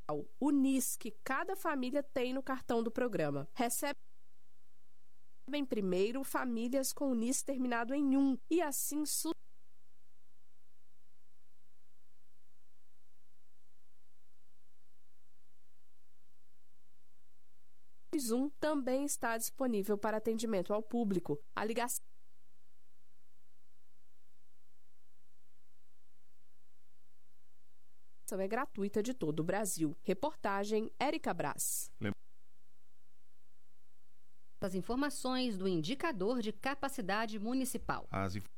o NIS que cada família tem no cartão do programa. Recebem primeiro famílias com o NIS terminado em 1 e assim SUS também está disponível para atendimento ao público. A ligação é gratuita de todo o Brasil. Reportagem Érica Brás. As informações do Indicador de Capacidade Municipal. As informações